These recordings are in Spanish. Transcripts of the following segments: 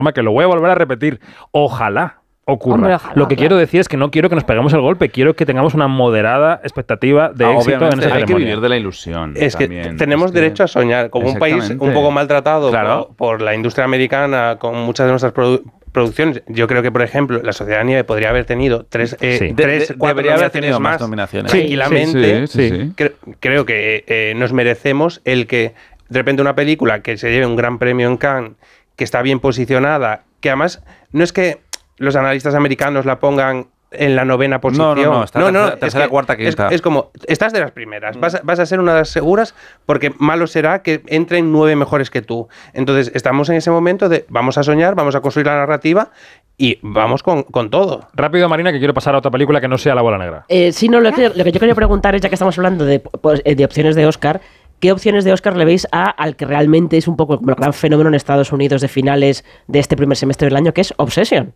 que lo voy a volver a repetir. Ojalá ocurra. Hombre, ojalá, lo que claro. quiero decir es que no quiero que nos peguemos el golpe, quiero que tengamos una moderada expectativa de éxito en esa Obviamente hay que ceremonia. vivir de la ilusión. Es que también. tenemos Es que- derecho a soñar, como un país Exactamente. un poco maltratado Claro. por la industria americana, con muchas de nuestras producciones. Yo creo que, por ejemplo, La Sociedad de la Nieve podría haber tenido tres, cuatro debería haber nominaciones tenido más más nominaciones. tranquilamente. Sí. Creo que nos merecemos el que de repente una película que se lleve un gran premio en Cannes, que está bien posicionada, que además no es que los analistas americanos la pongan en la 9ª posición. No, está tercera, es que cuarta, quinta. Es como, estás de las primeras, vas a ser una de las seguras, porque malo será que entren 9 mejores que tú. Entonces, estamos en ese momento de vamos a soñar, vamos a construir la narrativa y vamos con todo. Rápido, Marina, que quiero pasar a otra película que no sea La Bola Negra. Sí, no, lo que yo quería preguntar es, ya que estamos hablando de opciones de Oscar, ¿qué opciones de Oscar le veis al que realmente es un poco como el gran fenómeno en Estados Unidos de finales de este primer semestre del año, que es Obsession?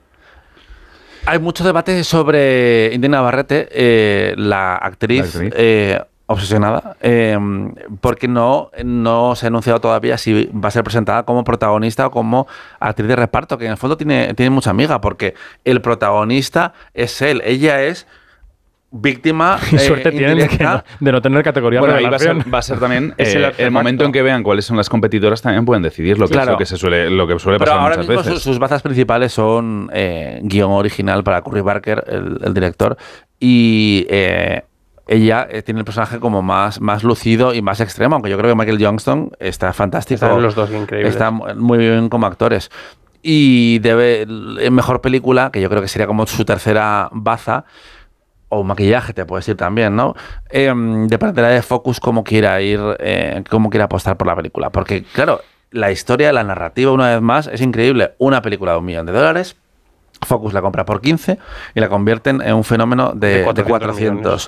Hay mucho debate sobre Indira Navarrete, la actriz. Obsesionada, porque no se ha anunciado todavía si va a ser presentada como protagonista o como actriz de reparto, que en el fondo tiene mucha miga, porque el protagonista es él, ella es víctima suerte tienen de no tener categoría de revelación. Va a ser también el momento en que vean cuáles son las competidoras, también pueden decidir lo que es lo que suele Pero pasar ahora muchas mismo veces. sus bazas principales son guión original para Curry Barker, el director, y ella tiene el personaje como más lucido y más extremo, aunque yo creo que Michael Johnston está fantástico. Están los dos increíbles. Está muy bien como actores. Y mejor película, que yo creo que sería como su tercera baza, o maquillaje, te puedes decir también, ¿no? Dependerá de Focus cómo quiera apostar por la película. Porque, claro, la historia, la narrativa, una vez más, es increíble. Una película de $1 millón, Focus la compra por 15 y la convierten en un fenómeno de 400.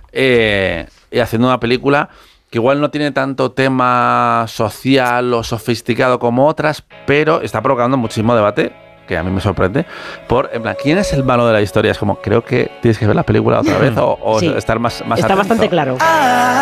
Y haciendo una película que igual no tiene tanto tema social o sofisticado como otras, pero está provocando muchísimo debate, que a mí me sorprende, en plan, ¿quién es el malo de la historia? Es como, creo que tienes que ver la película otra vez o Sí, estar más está atento. bastante claro.